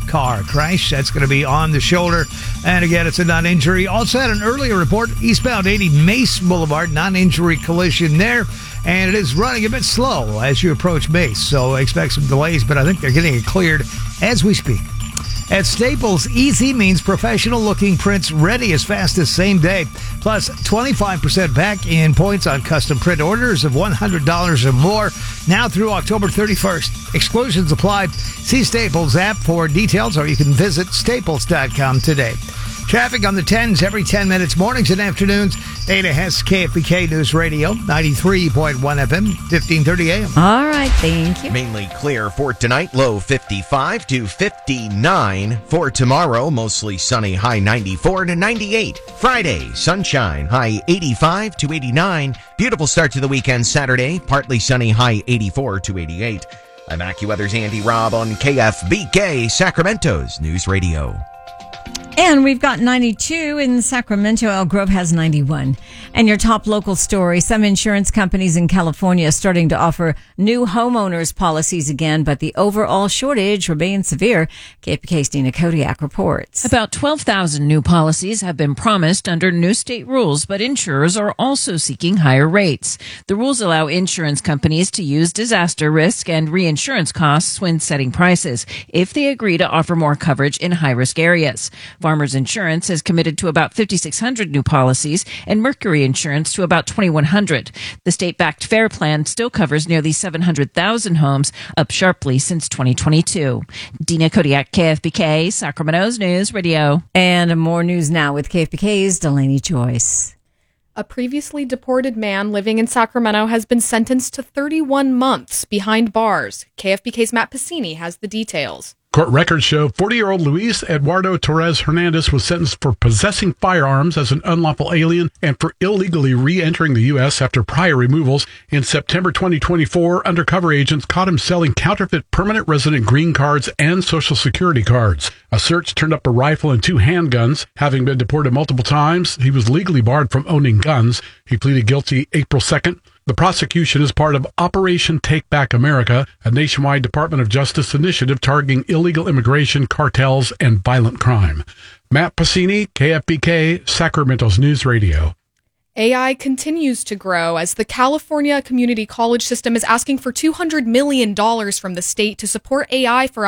car crash. That's going to be on the shoulder. And again, it's a non-injury. Also had an earlier report, eastbound 80 Mace Boulevard, non-injury collision there. And it is running a bit slow as you approach Mace. So expect some delays, but I think they're getting it cleared as we speak. At Staples, easy means professional-looking prints ready as fast as same day. Plus, 25% back in points on custom print orders of $100 or more. Now through October 31st. Exclusions apply. See Staples app for details, or you can visit staples.com today. Traffic on the 10s every 10 minutes, mornings and afternoons. Dana Hess, KFBK News Radio, 93.1 FM, 1530 AM. All right, thank you. Mainly clear for tonight, low 55 to 59. For tomorrow, mostly sunny, high 94 to 98. Friday, sunshine, high 85 to 89. Beautiful start to the weekend Saturday, partly sunny, high 84 to 88. I'm AccuWeather's Andy Robb on KFBK, Sacramento's News Radio. And we've got 92 in Sacramento. Elk Grove has 91. And your top local story, some insurance companies in California are starting to offer new homeowners policies again, but the overall shortage remains severe. KFBK's Dina Kodiak reports. About 12,000 new policies have been promised under new state rules, but insurers are also seeking higher rates. The rules allow insurance companies to use disaster risk and reinsurance costs when setting prices, if they agree to offer more coverage in high-risk areas. Farmers Insurance has committed to about 5,600 new policies and Mercury Insurance to about 2,100. The state-backed FAIR Plan still covers nearly 700,000 homes, up sharply since 2022. Dina Kodiak, KFBK, Sacramento's News Radio. And more news now with KFBK's Delaney Joyce. A previously deported man living in Sacramento has been sentenced to 31 months behind bars. KFBK's Matt Pacini has the details. Court records show 40-year-old Luis Eduardo Torres Hernandez was sentenced for possessing firearms as an unlawful alien and for illegally re-entering the U.S. after prior removals. In September 2024, undercover agents caught him selling counterfeit permanent resident green cards and Social Security cards. A search turned up a rifle and 2 handguns. Having been deported multiple times, he was legally barred from owning guns. He pleaded guilty April 2nd. The prosecution is part of Operation Take Back America, a nationwide Department of Justice initiative targeting illegal immigration, cartels, and violent crime. Matt Pacini, KFBK, Sacramento's News Radio. AI continues to grow as the California Community College system is asking for $200 million from the state to support AI for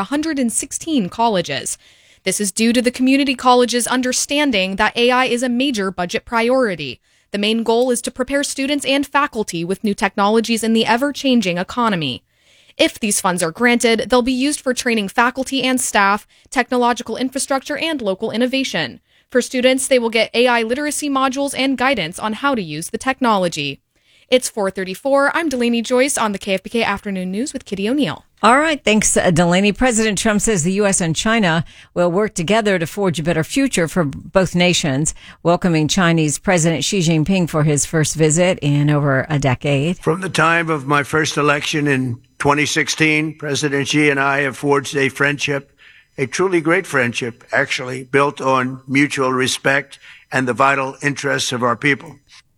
116 colleges. This is due to the community colleges understanding that AI is a major budget priority. The main goal is to prepare students and faculty with new technologies in the ever-changing economy. If these funds are granted, they'll be used for training faculty and staff, technological infrastructure, and local innovation. For students, they will get AI literacy modules and guidance on how to use the technology. It's 4:34. I'm Delaney Joyce on the KFBK Afternoon News with Kitty O'Neill. All right. Thanks, Delaney. President Trump says the U.S. and China will work together to forge a better future for both nations, welcoming Chinese President Xi Jinping for his first visit in over a decade. From the time of my first election in 2016, President Xi and I have forged a friendship, a truly great friendship, actually, built on mutual respect and the vital interests of our people.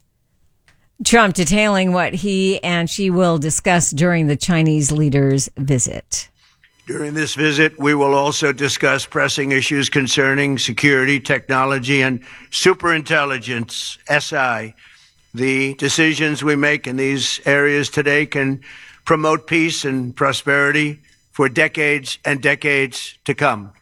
Trump detailing what he and Xi will discuss during the Chinese leader's visit. During this visit, we will also discuss pressing issues concerning security, technology, and superintelligence, SI. The decisions we make in these areas today can promote peace and prosperity for decades and decades to come.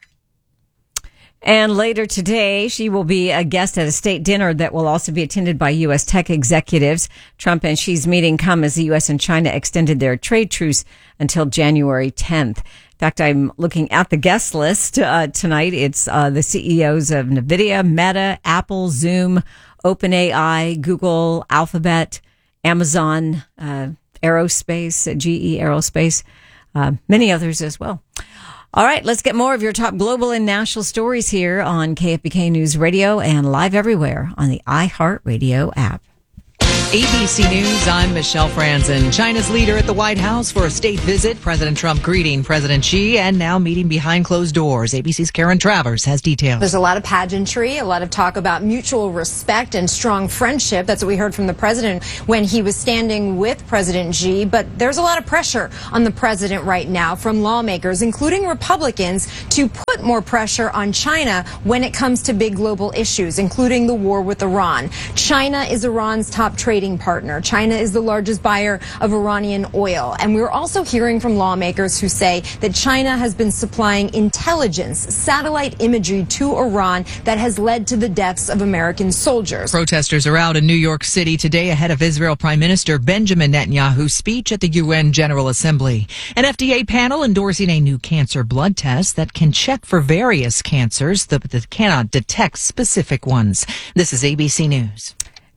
And later today, she will be a guest at a state dinner that will also be attended by U.S. tech executives. Trump and Xi's meeting come as the U.S. and China extended their trade truce until January 10th. In fact, I'm looking at the guest list tonight. It's the CEOs of NVIDIA, Meta, Apple, Zoom, OpenAI, Google, Alphabet, Amazon, Aerospace, GE Aerospace, many others as well. All right, let's get more of your top global and national stories here on KFBK News Radio and live everywhere on the iHeartRadio app. ABC News, I'm Michelle Franzen. China's leader at the White House for a state visit. President Trump greeting President Xi and now meeting behind closed doors. ABC's Karen Travers has details. There's a lot of pageantry, a lot of talk about mutual respect and strong friendship. That's what we heard from the president when he was standing with President Xi. But there's a lot of pressure on the president right now from lawmakers, including Republicans, to put more pressure on China when it comes to big global issues, including the war with Iran. China is Iran's top trading partner. China is the largest buyer of Iranian oil. And we're also hearing from lawmakers who say that China has been supplying intelligence, satellite imagery to Iran that has led to the deaths of American soldiers. Protesters are out in New York City today ahead of Israel Prime Minister Benjamin Netanyahu's speech at the UN General Assembly. An FDA panel endorsing a new cancer blood test that can check for various cancers but that cannot detect specific ones. This is ABC News.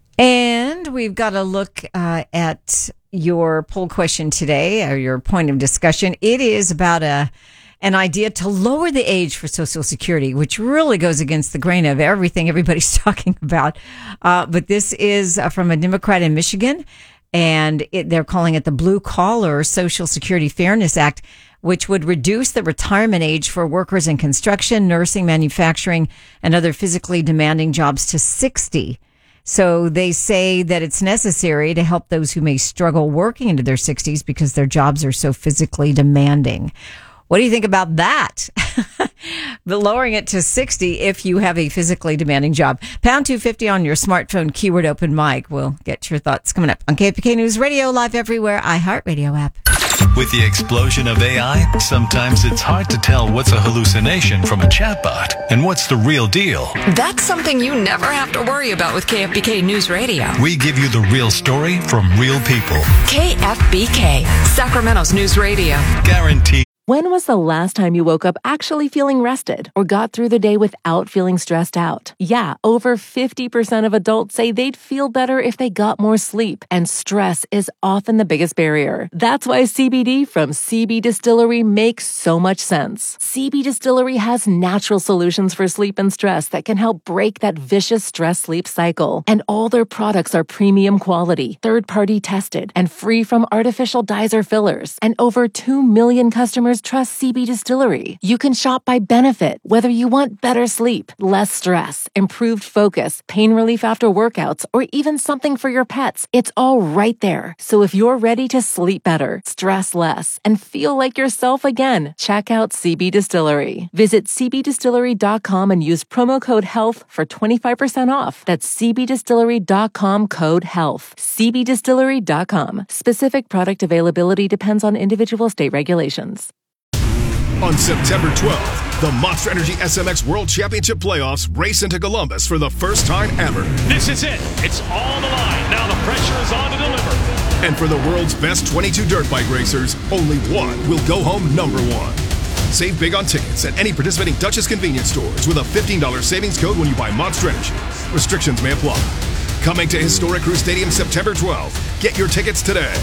And we've got a look at your poll question today, or your point of discussion. It is about an idea to lower the age for Social Security, which really goes against the grain of everything everybody's talking about. But this is from a Democrat in Michigan, and they're calling it the Blue Collar Social Security Fairness Act, which would reduce the retirement age for workers in construction, nursing, manufacturing, and other physically demanding jobs to 60. So they say that it's necessary to help those who may struggle working into their 60s because their jobs are so physically demanding. What do you think about that? But lowering it to 60 if you have a physically demanding job. Pound 250 on your smartphone, keyword open mic. We'll get your thoughts coming up on KFBK News Radio, live everywhere, iHeartRadio app. With the explosion of AI, sometimes it's hard to tell what's a hallucination from a chatbot and what's the real deal. That's something you never have to worry about with KFBK News Radio. We give you the real story from real people. KFBK, Sacramento's News Radio. Guaranteed. When was the last time you woke up actually feeling rested or got through the day without feeling stressed out? Yeah, over 50% of adults say they'd feel better if they got more sleep, and stress is often the biggest barrier. That's why CBD from CB Distillery makes so much sense. CB Distillery has natural solutions for sleep and stress that can help break that vicious stress-sleep cycle. And all their products are premium quality, third-party tested, and free from artificial dyes or fillers. And over 2 million customers trust CB Distillery. You can shop by benefit, whether you want better sleep, less stress, improved focus, pain relief after workouts, or even something for your pets. It's all right there. So if you're ready to sleep better, stress less, and feel like yourself again, check out CB Distillery. Visit cbdistillery.com and use promo code HEALTH for 25% off. That's cbdistillery.com, code HEALTH. cbdistillery.com. Specific product availability depends on individual state regulations. On September 12th, the Monster Energy SMX World Championship Playoffs race into Columbus for the first time ever. This is it. It's all on the line. Now the pressure is on to deliver. And for the world's best 22 dirt bike racers, only one will go home number one. Save big on tickets at any participating Dutchess convenience stores with a $15 savings code when you buy Monster Energy. Restrictions may apply. Coming to Historic Crew Stadium September 12th. Get your tickets today.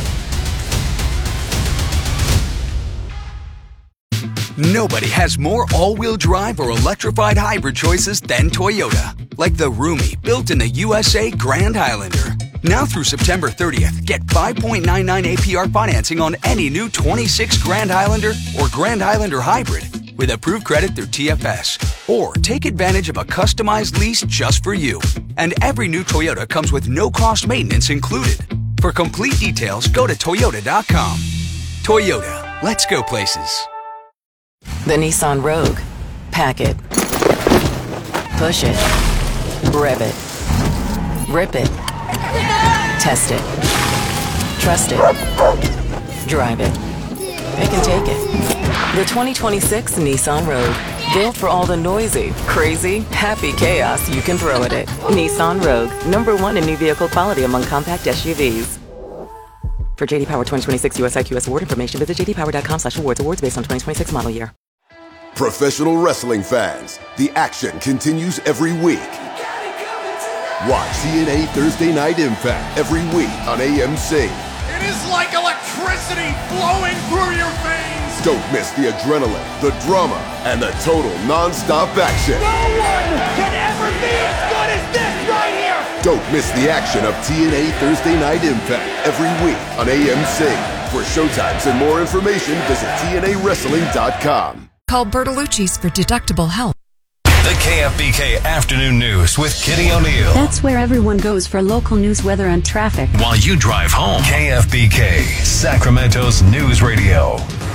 Nobody has more all-wheel drive or electrified hybrid choices than Toyota. Like the roomy, built-in-the USA Grand Highlander. Now through September 30th, get 5.99 APR financing on any new 26 Grand Highlander or Grand Highlander Hybrid with approved credit through TFS. Or take advantage of a customized lease just for you. And every new Toyota comes with no-cost maintenance included. For complete details, go to Toyota.com. Toyota, let's go places. The Nissan Rogue. Pack it. Push it. Rev it. Rip it. Test it. Trust it. Drive it. They can take it. The 2026 Nissan Rogue. Built for all the noisy, crazy, happy chaos you can throw at it. Nissan Rogue. #1 in new vehicle quality among compact SUVs. For JD Power 2026 US IQS award information, visit jdpower.com/awards. Awards based on 2026 model year. Professional wrestling fans, the action continues every week. Watch TNA Thursday Night Impact every week on AMC. It is like electricity flowing through your veins. Don't miss the adrenaline, the drama, and the total non-stop action. No one can ever be as good as this right here. Don't miss the action of TNA Thursday Night Impact every week on AMC. For showtimes and more information, visit TNAWrestling.com. Call Bertolucci's for deductible help. The KFBK Afternoon News with Kitty O'Neill. That's where everyone goes for local news, weather, and traffic. While you drive home, KFBK, Sacramento's news radio.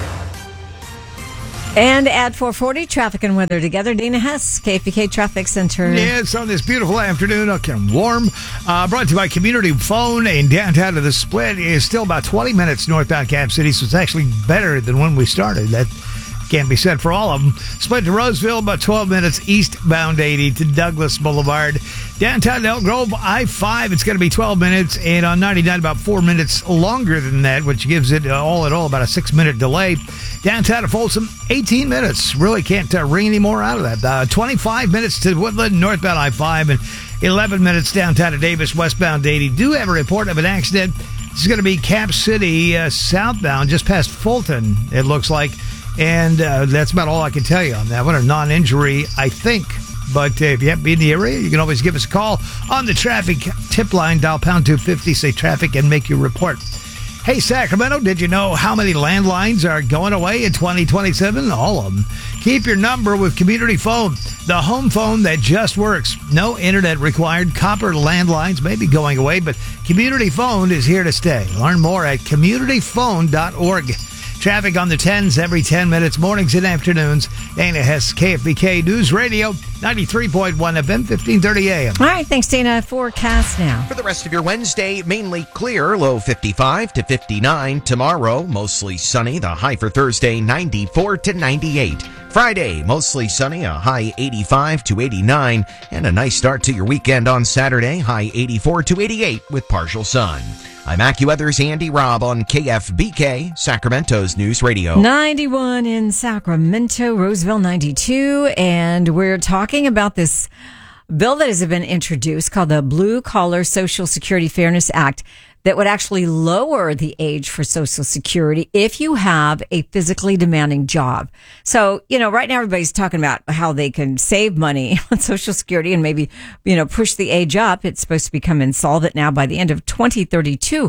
And at 4:40, traffic and weather together. Dana Hess, KFBK Traffic Center. Yeah, it's on this beautiful afternoon, okay, warm. Brought to you by Community Phone in downtown to the Split. Is still about 20 minutes northbound Cap City, so it's actually better than when we started. That can't be said for all of them. Split to Roseville, about 12 minutes eastbound 80 to Douglas Boulevard. Downtown to Elk Grove, I-5, it's going to be 12 minutes, and on 99, about 4 minutes longer than that, which gives it all in all about a 6-minute delay. Downtown to Folsom, 18 minutes. Really can't wring any more out of that. 25 minutes to Woodland, northbound I-5, and 11 minutes downtown to Davis, westbound 80. Do have a report of an accident. This is going to be Cap City, southbound, just past Fulton, it looks like. And that's about all I can tell you on that one. A non-injury, I think. But if you happen to be in the area, you can always give us a call on the traffic tip line. Dial pound 250, say traffic, and make your report. Hey, Sacramento, did you know how many landlines are going away in 2027? All of them. Keep your number with Community Phone, the home phone that just works. No internet required. Copper landlines may be going away, but Community Phone is here to stay. Learn more at communityphone.org. Traffic on the 10s every 10 minutes, mornings and afternoons. Dana Hess, KFBK News Radio, 93.1 FM, 1530 AM. All right, thanks, Dana. Forecast now. For the rest of your Wednesday, mainly clear, low 55 to 59. Tomorrow, mostly sunny, the high for Thursday, 94 to 98. Friday, mostly sunny, a high 85 to 89. And a nice start to your weekend on Saturday, high 84 to 88 with partial sun. I'm AccuWeather's Andy Robb on KFBK, Sacramento's News Radio. 91 in Sacramento, Roseville 92, and we're talking about this bill that has been introduced called the Blue Collar Social Security Fairness Act that would actually lower the age for Social Security if you have a physically demanding job. So, right now everybody's talking about how they can save money on Social Security and maybe, push the age up. It's supposed to become insolvent now by the end of 2032.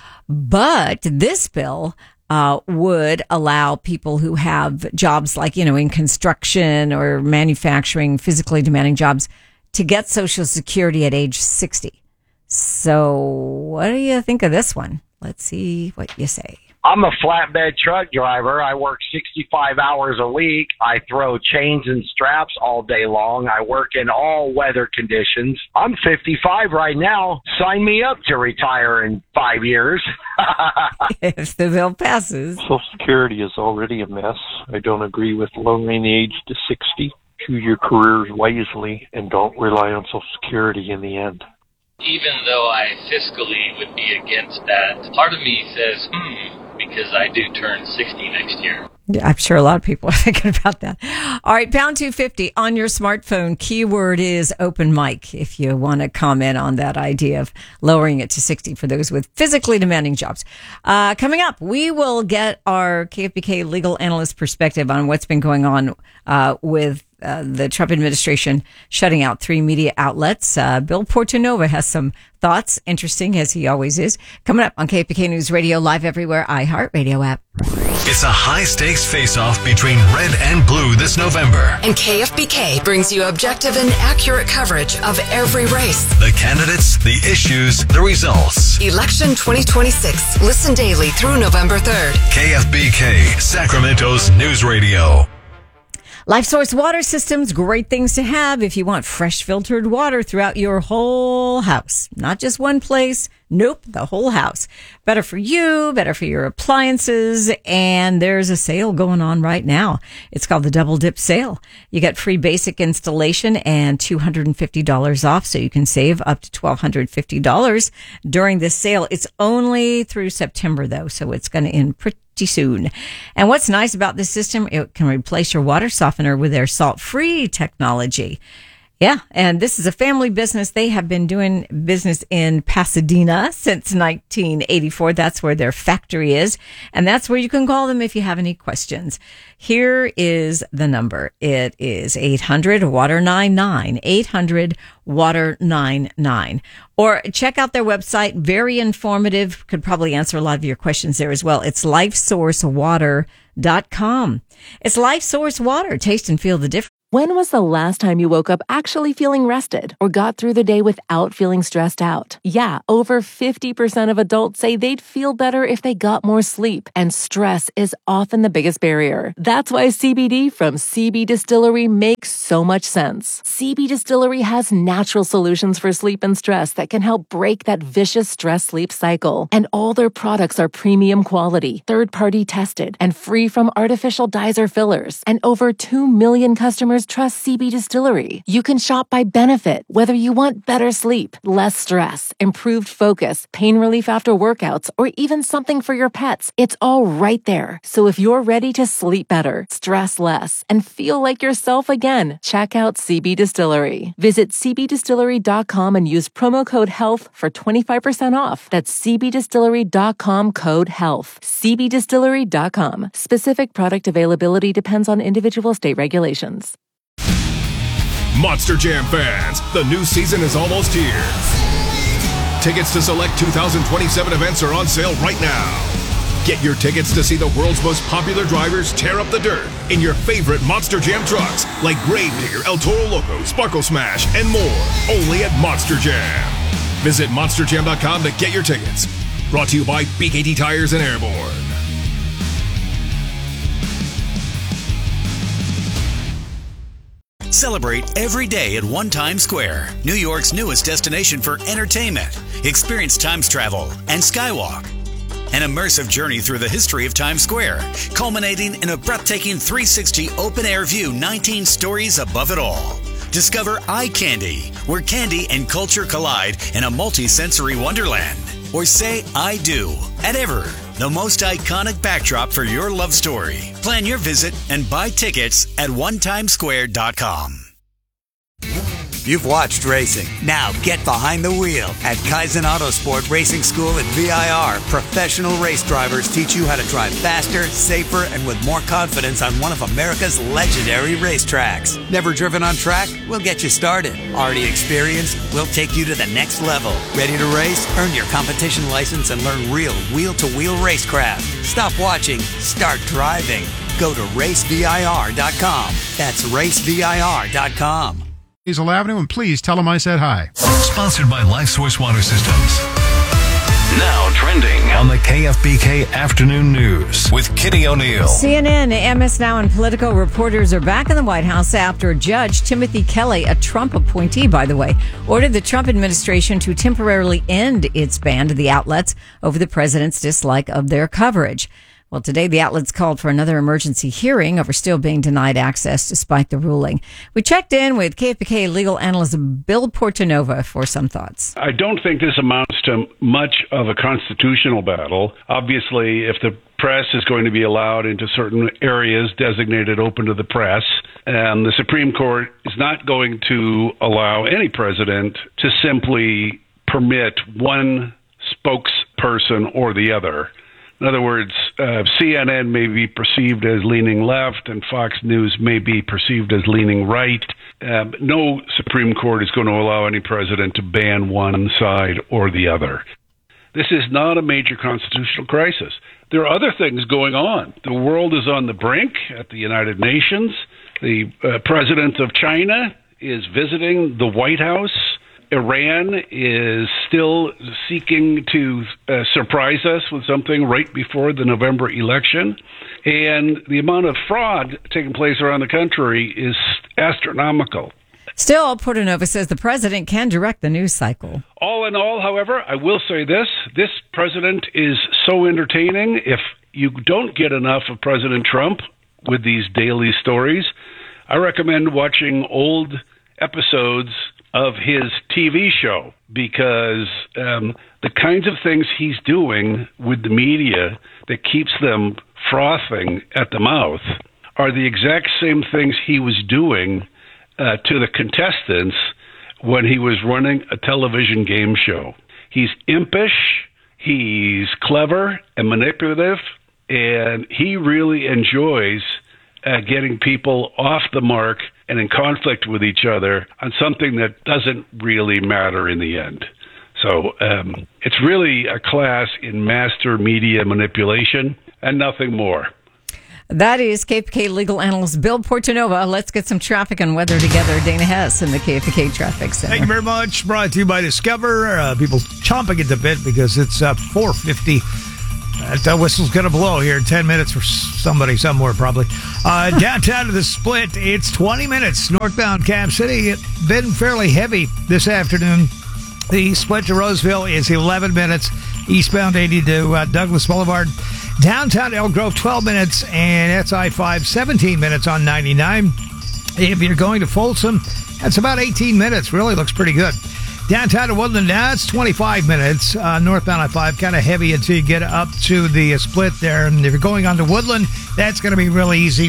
But this bill would allow people who have jobs like, in construction or manufacturing, physically demanding jobs, to get Social Security at age 60. So what do you think of this one? Let's see what you say. I'm a flatbed truck driver. I work 65 hours a week. I throw chains and straps all day long. I work in all weather conditions. I'm 55 right now. Sign me up to retire in 5 years. If the bill passes. Social Security is already a mess. I don't agree with lowering the age to 60. Choose your careers wisely and don't rely on Social Security in the end. Even though I fiscally would be against that, part of me says, because I do turn 60 next year. Yeah, I'm sure a lot of people are thinking about that. All right, pound 250 on your smartphone. Keyword is open mic if you want to comment on that idea of lowering it to 60 for those with physically demanding jobs. Coming up, we will get our KFBK legal analyst perspective on what's been going on with the Trump administration shutting out 3 media outlets. Bill Portanova has some thoughts, interesting as he always is. Coming up on KFBK News Radio, live everywhere, iHeartRadio app. It's a high-stakes face-off between red and blue this November. And KFBK brings you objective and accurate coverage of every race. The candidates, the issues, the results. Election 2026. Listen daily through November 3rd. KFBK, Sacramento's News Radio. LifeSource Water Systems, great things to have if you want fresh filtered water throughout your whole house. Not just one place. Nope, the whole house. Better for you, better for your appliances, and there's a sale going on right now. It's called the Double Dip Sale. You get free basic installation and $250 off, so you can save up to $1,250 during this sale. It's only through September, though, so it's going to end pretty soon. And what's nice about this system, it can replace your water softener with their salt-free technology. Yeah, and this is a family business. They have been doing business in Pasadena since 1984. That's where their factory is, and that's where you can call them if you have any questions. Here is the number. It is 800-WATER-99, 800-WATER-99. Or check out their website, very informative, could probably answer a lot of your questions there as well. It's LifeSourceWater.com. It's LifeSource Water. Taste and feel the difference. When was the last time you woke up actually feeling rested or got through the day without feeling stressed out? Yeah, over 50% of adults say they'd feel better if they got more sleep, and stress is often the biggest barrier. That's why CBD from CB Distillery makes so much sense. CB Distillery has natural solutions for sleep and stress that can help break that vicious stress-sleep cycle. And all their products are premium quality, third-party tested, and free from artificial dyes or fillers. And over 2 million customers trust CB Distillery. You can shop by benefit, whether you want better sleep, less stress, improved focus, pain relief after workouts, or even something for your pets. It's all right there. So if you're ready to sleep better, stress less, and feel like yourself again, check out CB Distillery. Visit cbdistillery.com and use promo code HEALTH for 25% off. That's cbdistillery.com, code HEALTH. cbdistillery.com. Specific product availability depends on individual state regulations. Monster Jam fans, the new season is almost here. Tickets to select 2027 events are on sale right now. Get your tickets to see the world's most popular drivers tear up the dirt in your favorite Monster Jam trucks like Grave Digger, El Toro Loco, Sparkle Smash, and more, only at Monster Jam. Visit monsterjam.com to get your tickets. Brought to you by BKT Tires and Airborne. Celebrate every day at One Times Square, New York's newest destination for entertainment. Experience Times Travel and Skywalk, an immersive journey through the history of Times Square, culminating in a breathtaking 360 open-air view, 19 stories above it all. Discover Eye Candy, where candy and culture collide in a multi-sensory wonderland. Or say I do at Ever, the most iconic backdrop for your love story. Plan your visit and buy tickets at onetimesquare.com. You've watched racing. Now get behind the wheel. At Kaizen Autosport Racing School at VIR, professional race drivers teach you how to drive faster, safer, and with more confidence on one of America's legendary racetracks. Never driven on track? We'll get you started. Already experienced? We'll take you to the next level. Ready to race? Earn your competition license and learn real wheel-to-wheel racecraft. Stop watching. Start driving. Go to racevir.com. That's racevir.com. Hazel Avenue, and please tell them I said hi. Sponsored by LifeSource Water Systems. Now trending on the KFBK Afternoon News with Kitty O'Neill. CNN, MS Now, and Politico reporters are back in the White House after Judge Timothy Kelly, a Trump appointee, by the way, ordered the Trump administration to temporarily end its ban to the outlets over the president's dislike of their coverage. Well, today the outlets called for another emergency hearing over still being denied access despite the ruling. We checked in with KFBK legal analyst Bill Portanova for some thoughts. I don't think this amounts to much of a constitutional battle. Obviously, if the press is going to be allowed into certain areas designated open to the press, and the Supreme Court is not going to allow any president to simply permit one spokesperson or the other. In other words, CNN may be perceived as leaning left and Fox News may be perceived as leaning right. No Supreme Court is going to allow any president to ban one side or the other. This is not a major constitutional crisis. There are other things going on. The world is on the brink at the United Nations. The president of China is visiting the White House. Iran is still seeking to surprise us with something right before the November election. And the amount of fraud taking place around the country is astronomical. Still, Portanova says the president can direct the news cycle. All in all, however, I will say this president is so entertaining. If you don't get enough of President Trump with these daily stories, I recommend watching old episodes of his TV show, because the kinds of things he's doing with the media that keeps them frothing at the mouth are the exact same things he was doing to the contestants when he was running a television game show. He's impish, he's clever and manipulative, and he really enjoys getting people off the mark and in conflict with each other on something that doesn't really matter in the end. So it's really a class in master media manipulation and nothing more. That is KFK legal analyst Bill Portanova. Let's get some traffic and weather together. Dana Hess in the KFK Traffic Center. Thank you very much. Brought to you by Discover. People chomping at the bit because it's 4:50. That whistle's going to blow here in 10 minutes for somebody somewhere probably. Downtown to the Split, it's 20 minutes. Northbound Cap City, it's been fairly heavy this afternoon. The Split to Roseville is 11 minutes. Eastbound 80 to Douglas Boulevard. Downtown to Elk Grove, 12 minutes. And that's I-5, 17 minutes on 99. If you're going to Folsom, that's about 18 minutes. Really looks pretty good. Downtown to Woodland, now it's 25 minutes. Northbound I-5, kind of heavy until you get up to the Split there. And if you're going on to Woodland, that's going to be really easy.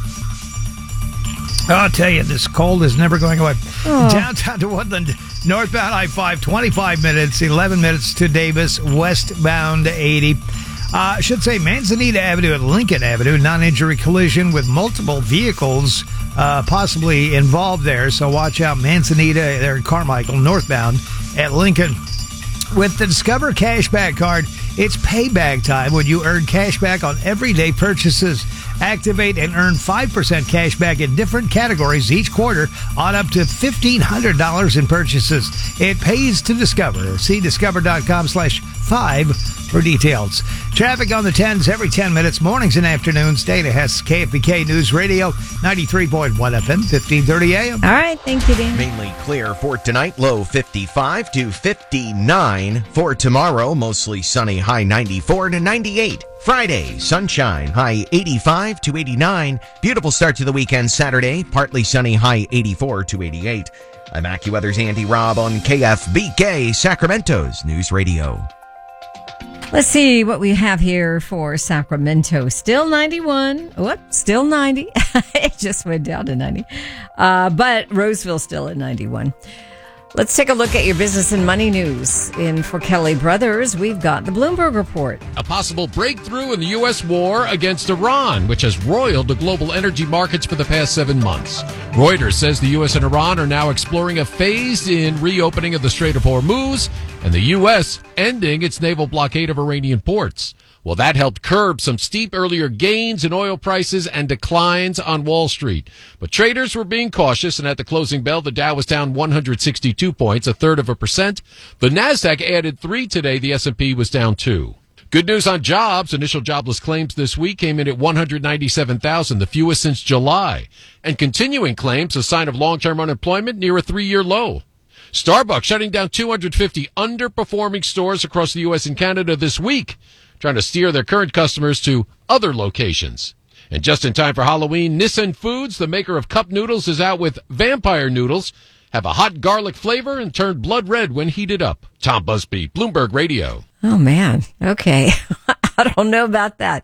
I'll tell you, this cold is never going away. Downtown to Woodland, northbound I-5, 25 minutes, 11 minutes to Davis, westbound 80. I should say Manzanita Avenue and Lincoln Avenue, non-injury collision with multiple vehicles possibly involved there. So watch out, Manzanita there in Carmichael, northbound at Lincoln. With the Discover Cashback Card, it's payback time when you earn cashback on everyday purchases. Activate and earn 5% cash back in different categories each quarter on up to $1,500 in purchases. It pays to Discover. See discover.com/5 for details. Traffic on the 10s every 10 minutes, mornings and afternoons. Dana Hess, KFBK News Radio, 93.1 FM, 1530 AM. All right, thank you, Dan. Mainly clear for tonight, low 55 to 59. For tomorrow, mostly sunny, high 94 to 98. Friday, sunshine, high 85 to 89. Beautiful start to the weekend Saturday, partly sunny, high 84 to 88. I'm AccuWeather's Andy Robb on KFBK, Sacramento's News Radio. Let's see what we have here for Sacramento. Still 91. Still 90. It just went down to 90. But Roseville still at 91. Let's take a look at your business and money news. In for Kelly Brothers, we've got the Bloomberg Report. A possible breakthrough in the U.S. war against Iran, which has roiled the global energy markets for the past 7 months. Reuters says the U.S. and Iran are now exploring a phased-in reopening of the Strait of Hormuz, and the U.S. ending its naval blockade of Iranian ports. Well, that helped curb some steep earlier gains in oil prices and declines on Wall Street. But traders were being cautious, and at the closing bell, the Dow was down 162 points, 0.33%. The Nasdaq added 3 today. The S&P was down 2. Good news on jobs. Initial jobless claims this week came in at 197,000, the fewest since July. And continuing claims, a sign of long-term unemployment near a 3-year low. Starbucks shutting down 250 underperforming stores across the U.S. and Canada this week, trying to steer their current customers to other locations. And just in time for Halloween, Nissin Foods, the maker of cup noodles, is out with vampire noodles. Have a hot garlic flavor and turn blood red when heated up. Tom Busby, Bloomberg Radio. Oh, man. Okay. I don't know about that.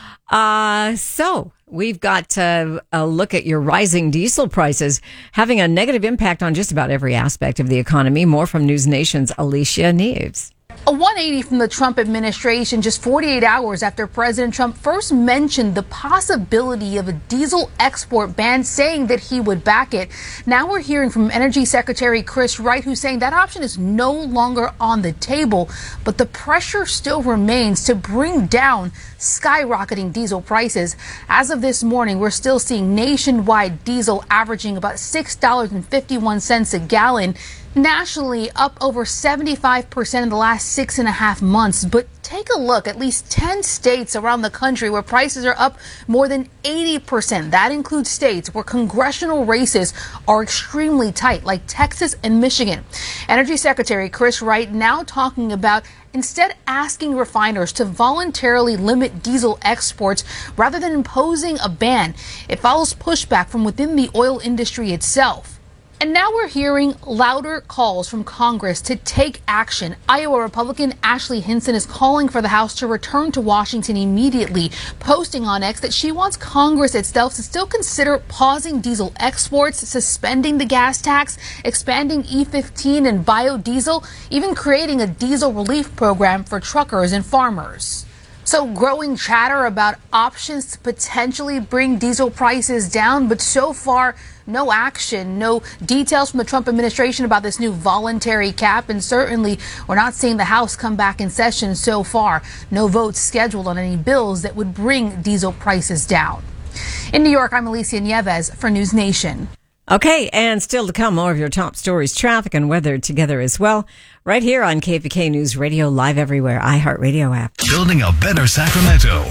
So we've got a look at your rising diesel prices having a negative impact on just about every aspect of the economy. More from News Nation's Alicia Neves. A 180 from the Trump administration just 48 hours after President Trump first mentioned the possibility of a diesel export ban, saying that he would back it. Now we're hearing from Energy Secretary Chris Wright, who's saying that option is no longer on the table, but the pressure still remains to bring down skyrocketing diesel prices. As of this morning, we're still seeing nationwide diesel averaging about $6.51 a gallon. Nationally, up over 75% in the last 6.5 months. But take a look, at least 10 states around the country where prices are up more than 80%. That includes states where congressional races are extremely tight, like Texas and Michigan. Energy Secretary Chris Wright now talking about instead asking refiners to voluntarily limit diesel exports rather than imposing a ban. It follows pushback from within the oil industry itself. And now we're hearing louder calls from Congress to take action. Iowa Republican Ashley Hinson is calling for the House to return to Washington immediately, posting on X that she wants Congress itself to still consider pausing diesel exports, suspending the gas tax, expanding E15 and biodiesel, even creating a diesel relief program for truckers and farmers. So growing chatter about options to potentially bring diesel prices down, but so far, no action, no details from the Trump administration about this new voluntary cap, and certainly we're not seeing the House come back in session so far. No votes scheduled on any bills that would bring diesel prices down. In New York, I'm Alicia Nieves for News Nation. Okay, and still to come, more of your top stories, traffic and weather together as well, right here on KFBK News Radio, live everywhere, iHeartRadio app. Building a better Sacramento.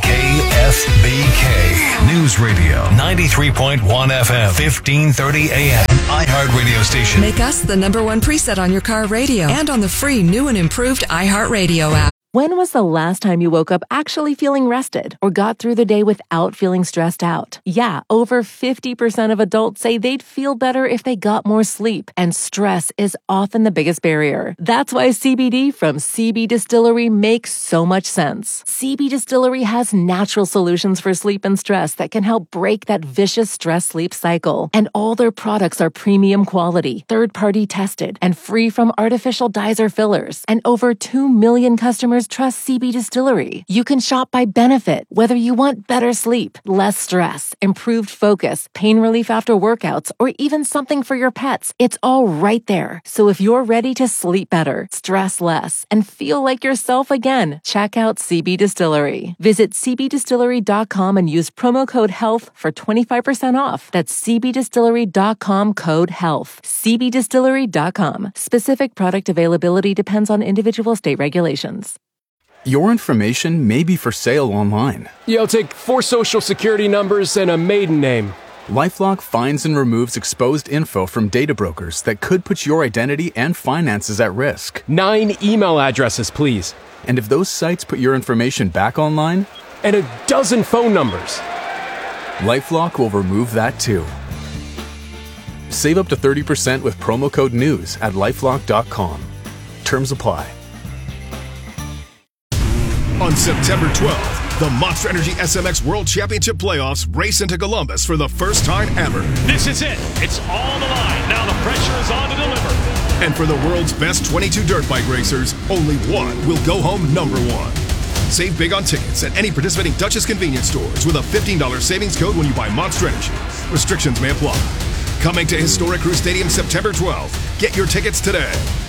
KFBK News Radio, 93.1 FM, 1530 AM, iHeartRadio station. Make us the #1 preset on your car radio and on the free new and improved iHeartRadio app. When was the last time you woke up actually feeling rested or got through the day without feeling stressed out? Yeah, over 50% of adults say they'd feel better if they got more sleep, and stress is often the biggest barrier. That's why CBD from CB Distillery makes so much sense. CB Distillery has natural solutions for sleep and stress that can help break that vicious stress-sleep cycle. And all their products are premium quality, third-party tested, and free from artificial dyes or fillers. And over 2 million customers trust CB Distillery. You can shop by benefit, whether you want better sleep, less stress, improved focus, pain relief after workouts, or even something for your pets. It's all right there. So if you're ready to sleep better, stress less, and feel like yourself again, check out CB Distillery. Visit cbdistillery.com and use promo code HEALTH for 25% off. That's cbdistillery.com, code HEALTH. cbdistillery.com. Specific product availability depends on individual state regulations. Your information may be for sale online. Yeah, I'll take 4 social security numbers and a maiden name. LifeLock finds and removes exposed info from data brokers that could put your identity and finances at risk. 9 email addresses, please. And if those sites put your information back online? And a dozen phone numbers. LifeLock will remove that too. Save up to 30% with promo code NEWS at LifeLock.com. Terms apply. On September 12th, the Monster Energy SMX World Championship Playoffs race into Columbus for the first time ever. This is it. It's all on the line. Now the pressure is on to deliver. And for the world's best 22 dirt bike racers, only one will go home #1. Save big on tickets at any participating Dutchess convenience stores with a $15 savings code when you buy Monster Energy. Restrictions may apply. Coming to Historic Crew Stadium September 12th. Get your tickets today.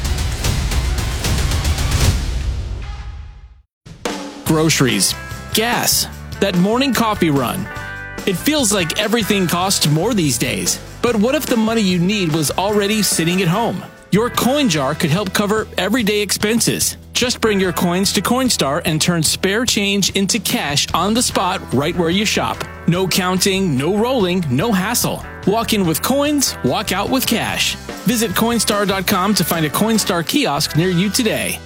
Groceries, gas, that morning coffee run. It feels like everything costs more these days. But what if the money you need was already sitting at home? Your coin jar could help cover everyday expenses. Just bring your coins to Coinstar and turn spare change into cash on the spot right where you shop. No counting, no rolling, no hassle. Walk in with coins, walk out with cash. Visit Coinstar.com to find a Coinstar kiosk near you today.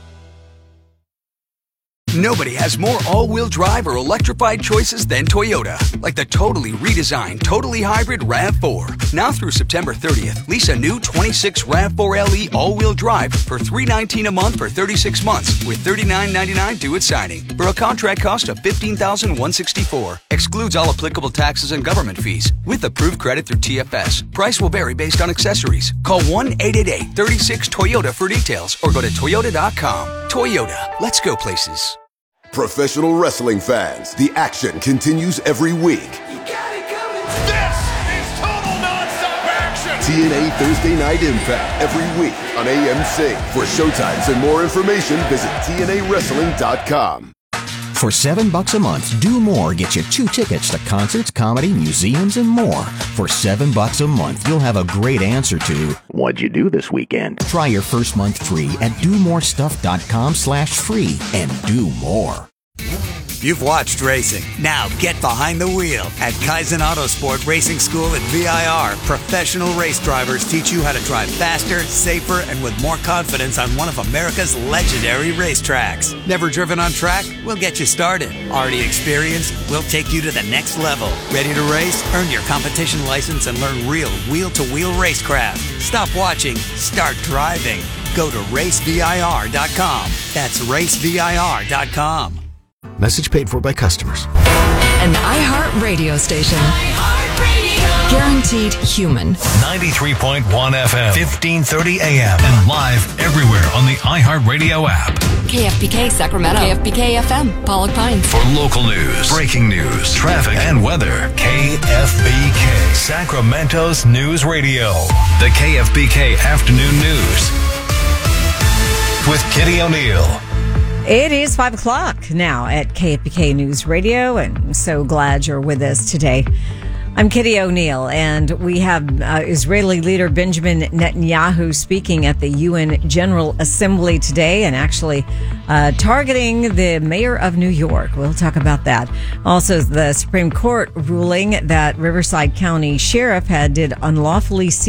Nobody has more all-wheel drive or electrified choices than Toyota. Like the totally redesigned, totally hybrid RAV4. Now through September 30th, lease a new 26 RAV4 LE all-wheel drive for $319 a month for 36 months with $39.99 due at signing for a contract cost of $15,164. Excludes all applicable taxes and government fees with approved credit through TFS. Price will vary based on accessories. Call 1-888-36-TOYOTA for details or go to Toyota.com. Toyota, let's go places. Professional wrestling fans, the action continues every week. This is total nonstop action. TNA Thursday Night Impact every week on AMC. For showtimes and more information, visit TNAWrestling.com. For $7 a month, Do More gets you 2 tickets to concerts, comedy, museums, and more. For $7 a month, you'll have a great answer to, what'd you do this weekend? Try your first month free at DoMoreStuff.com/free and do more. You've watched racing. Now get behind the wheel at Kaizen Autosport Racing School at VIR. Professional race drivers teach you how to drive faster, safer, and with more confidence on one of America's legendary racetracks. Never driven on track? We'll get you started. Already experienced? We'll take you to the next level. Ready to race? Earn your competition license and learn real wheel-to-wheel racecraft. Stop watching. Start driving. Go to racevir.com. That's racevir.com. Message paid for by customers. An iHeart radio station. Guaranteed human. 93.1 FM, 1530 AM, and live everywhere on the iHeartRadio app. KFBK Sacramento. KFBK FM, Pollock Pines. For local news, breaking news, traffic, and weather, KFBK, Sacramento's news radio. The KFBK Afternoon News with Kitty O'Neill. It is 5 o'clock now at KFBK News Radio, and I'm so glad you're with us today. I'm Kitty O'Neill, and we have Israeli leader Benjamin Netanyahu speaking at the UN General Assembly today, and actually targeting the mayor of New York. We'll talk about that. Also, the Supreme Court ruling that Riverside County Sheriff did unlawfully seize